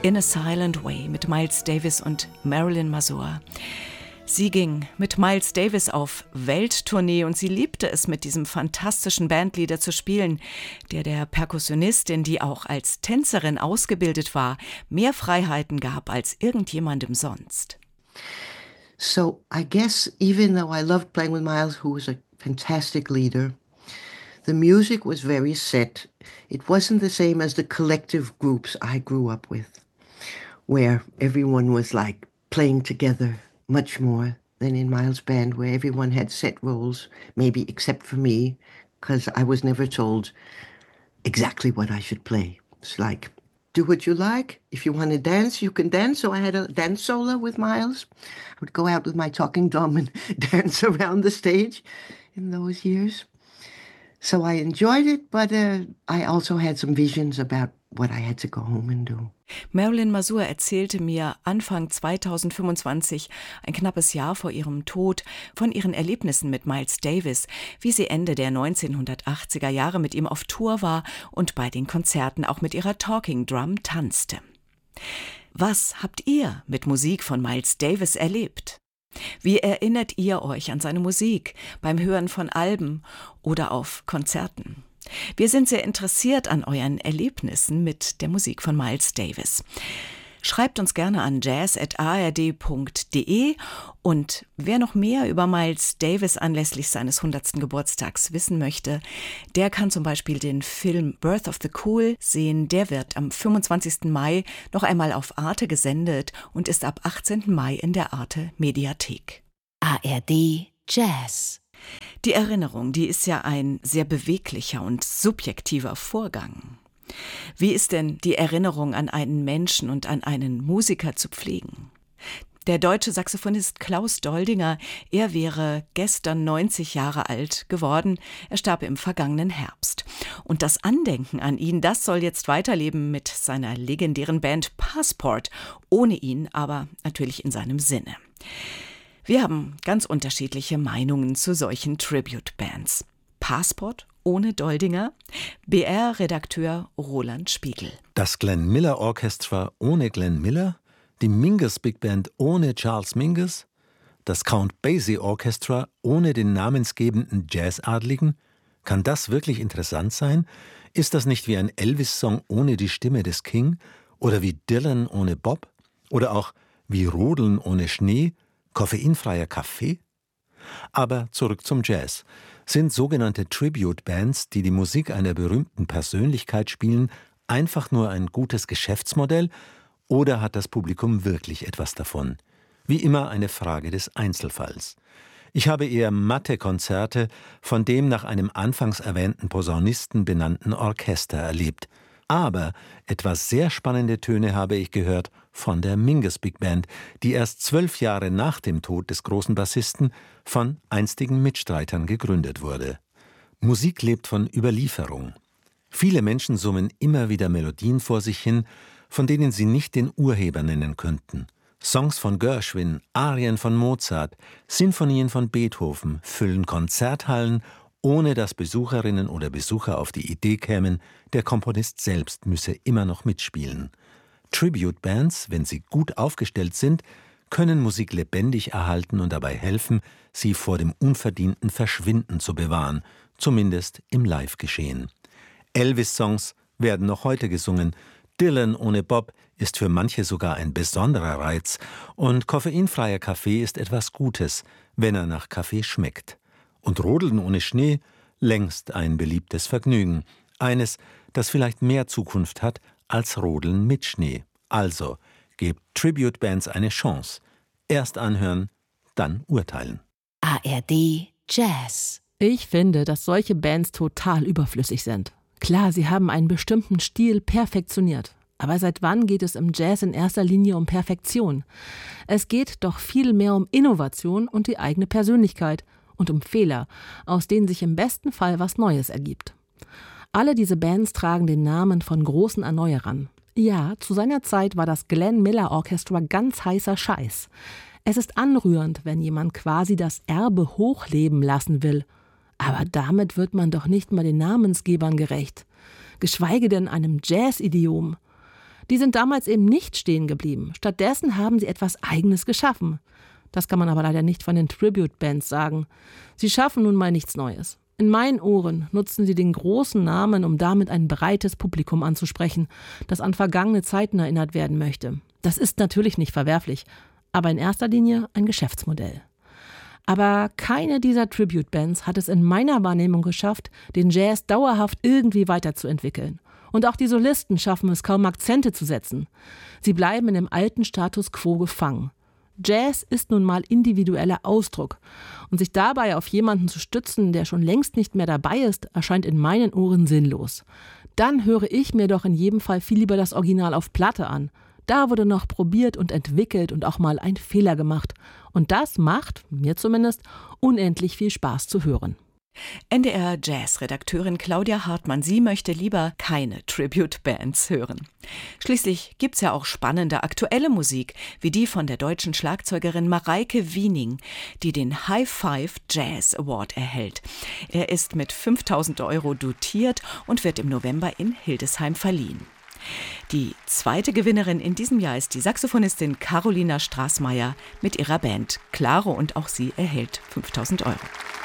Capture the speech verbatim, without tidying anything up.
In a Silent Way mit Miles Davis und Marilyn Mazur. Sie ging mit Miles Davis auf Welttournee und sie liebte es, mit diesem fantastischen Bandleader zu spielen, der der Perkussionistin, die auch als Tänzerin ausgebildet war, mehr Freiheiten gab als irgendjemandem sonst. So I guess even though I loved playing with Miles, who was a fantastic leader, the music was very set. It wasn't the same as the collective groups I grew up with, where everyone was like playing together much more than in Miles' band, where everyone had set roles, maybe except for me, because I was never told exactly what I should play. It's like, do what you like. If you want to dance, you can dance. So I had a dance solo with Miles. I would go out with my talking drum and dance around the stage in those years. So I enjoyed it, but uh, I also had some visions about what I had to go home and do. Marilyn Mazur erzählte mir Anfang zweitausendfünfundzwanzig, ein knappes Jahr vor ihrem Tod, von ihren Erlebnissen mit Miles Davis, wie sie Ende der neunzehnhundertachtziger Jahre mit ihm auf Tour war und bei den Konzerten auch mit ihrer Talking Drum tanzte. Was habt ihr mit Musik von Miles Davis erlebt? Wie erinnert ihr euch an seine Musik beim Hören von Alben oder auf Konzerten? Wir sind sehr interessiert an euren Erlebnissen mit der Musik von Miles Davis. Schreibt uns gerne an jazz at a r d punkt d e und wer noch mehr über Miles Davis anlässlich seines hundertsten Geburtstags wissen möchte, der kann zum Beispiel den Film Birth of the Cool sehen. Der wird am fünfundzwanzigsten Mai noch einmal auf Arte gesendet und ist ab achtzehnten Mai in der Arte Mediathek. A R D Jazz. Die Erinnerung, die ist ja ein sehr beweglicher und subjektiver Vorgang. Wie ist denn die Erinnerung an einen Menschen und an einen Musiker zu pflegen? Der deutsche Saxophonist Klaus Doldinger, er wäre gestern neunzig Jahre alt geworden. Er starb im vergangenen Herbst. Und das Andenken an ihn, das soll jetzt weiterleben mit seiner legendären Band Passport. Ohne ihn, aber natürlich in seinem Sinne. Wir haben ganz unterschiedliche Meinungen zu solchen Tribute-Bands. Passport ohne Doldinger? B R-Redakteur Roland Spiegel. Das Glenn Miller Orchestra ohne Glenn Miller? Die Mingus Big Band ohne Charles Mingus? Das Count Basie Orchestra ohne den namensgebenden Jazzadligen? Kann das wirklich interessant sein? Ist das nicht wie ein Elvis-Song ohne die Stimme des King? Oder wie Dylan ohne Bob? Oder auch wie Rodeln ohne Schnee? Koffeinfreier Kaffee? Aber zurück zum Jazz. Sind sogenannte Tribute-Bands, die die Musik einer berühmten Persönlichkeit spielen, einfach nur ein gutes Geschäftsmodell oder hat das Publikum wirklich etwas davon? Wie immer eine Frage des Einzelfalls. Ich habe eher matte Konzerte von dem nach einem anfangs erwähnten Posaunisten benannten Orchester erlebt. Aber etwas sehr spannende Töne habe ich gehört von der Mingus Big Band, die erst zwölf Jahre nach dem Tod des großen Bassisten von einstigen Mitstreitern gegründet wurde. Musik lebt von Überlieferung. Viele Menschen summen immer wieder Melodien vor sich hin, von denen sie nicht den Urheber nennen könnten. Songs von Gershwin, Arien von Mozart, Sinfonien von Beethoven füllen Konzerthallen, ohne dass Besucherinnen oder Besucher auf die Idee kämen, der Komponist selbst müsse immer noch mitspielen. Tribute-Bands, wenn sie gut aufgestellt sind, können Musik lebendig erhalten und dabei helfen, sie vor dem unverdienten Verschwinden zu bewahren, zumindest im Live-Geschehen. Elvis-Songs werden noch heute gesungen, Dylan ohne Bob ist für manche sogar ein besonderer Reiz und koffeinfreier Kaffee ist etwas Gutes, wenn er nach Kaffee schmeckt. Und Rodeln ohne Schnee, längst ein beliebtes Vergnügen. Eines, das vielleicht mehr Zukunft hat als Rodeln mit Schnee. Also, gebt Tribute-Bands eine Chance. Erst anhören, dann urteilen. A R D Jazz. Ich finde, dass solche Bands total überflüssig sind. Klar, sie haben einen bestimmten Stil perfektioniert. Aber seit wann geht es im Jazz in erster Linie um Perfektion? Es geht doch viel mehr um Innovation und die eigene Persönlichkeit und um Fehler, aus denen sich im besten Fall was Neues ergibt. Alle diese Bands tragen den Namen von großen Erneuerern. Ja, zu seiner Zeit war das Glenn Miller Orchestra ganz heißer Scheiß. Es ist anrührend, wenn jemand quasi das Erbe hochleben lassen will. Aber damit wird man doch nicht mal den Namensgebern gerecht. Geschweige denn einem Jazz-Idiom. Die sind damals eben nicht stehen geblieben. Stattdessen haben sie etwas Eigenes geschaffen. Das kann man aber leider nicht von den Tribute-Bands sagen. Sie schaffen nun mal nichts Neues. In meinen Ohren nutzen sie den großen Namen, um damit ein breites Publikum anzusprechen, das an vergangene Zeiten erinnert werden möchte. Das ist natürlich nicht verwerflich, aber in erster Linie ein Geschäftsmodell. Aber keine dieser Tribute-Bands hat es in meiner Wahrnehmung geschafft, den Jazz dauerhaft irgendwie weiterzuentwickeln. Und auch die Solisten schaffen es kaum, Akzente zu setzen. Sie bleiben in dem alten Status quo gefangen. Jazz ist nun mal individueller Ausdruck. Und sich dabei auf jemanden zu stützen, der schon längst nicht mehr dabei ist, erscheint in meinen Ohren sinnlos. Dann höre ich mir doch in jedem Fall viel lieber das Original auf Platte an. Da wurde noch probiert und entwickelt und auch mal ein Fehler gemacht. Und das macht, mir zumindest, unendlich viel Spaß zu hören. N D R-Jazz-Redakteurin Claudia Hartmann, sie möchte lieber keine Tribute-Bands hören. Schließlich gibt's ja auch spannende aktuelle Musik, wie die von der deutschen Schlagzeugerin Mareike Wiening, die den High Five Jazz Award erhält. Er ist mit fünftausend Euro dotiert und wird im November in Hildesheim verliehen. Die zweite Gewinnerin in diesem Jahr ist die Saxophonistin Carolina Straßmeier mit ihrer Band Claro, und auch sie erhält fünftausend Euro.